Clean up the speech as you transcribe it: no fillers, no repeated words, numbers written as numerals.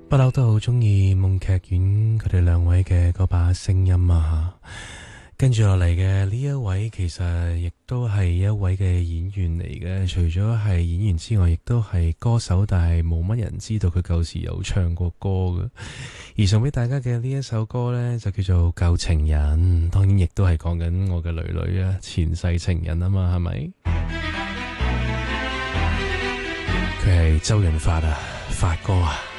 不嬲都好鍾意夢劇院佢哋兩位嘅嗰把聲音啊，跟住落嚟嘅呢一位其實亦都係一位嘅演員嚟嘅，除咗係演員之外，亦都係歌手，但係冇乜人知道佢舊時有唱過歌嘅。而送俾大家嘅呢一首歌呢，就叫做《舊情人》，當然亦都係講緊我嘅女女啊，前世情人啊嘛，係咪？佢係周潤發啊，發哥啊。